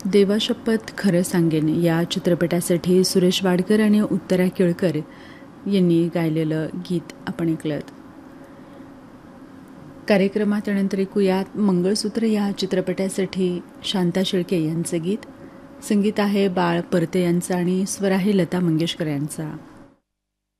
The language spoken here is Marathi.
देवाशपथ खरं सांगेन या चित्रपटासाठी सुरेश वाडकर आणि उत्तरा केळकर यांनी गायलेलं गीत आपण ऐकलं. कार्यक्रमात नंतर ऐकूयात मंगळसूत्र या चित्रपटासाठी शांता शेळके यांचं गीत. संगीत आहे बाळ परते यांचं आणि स्वर आहे लता मंगेशकर यांचा.